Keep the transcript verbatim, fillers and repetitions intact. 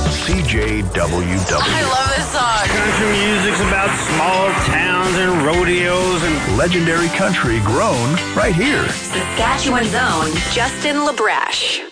C J W W. I love this song. Country music's about small towns and rodeos and legendary country grown right here. Saskatchewan's own Justin LaBrash.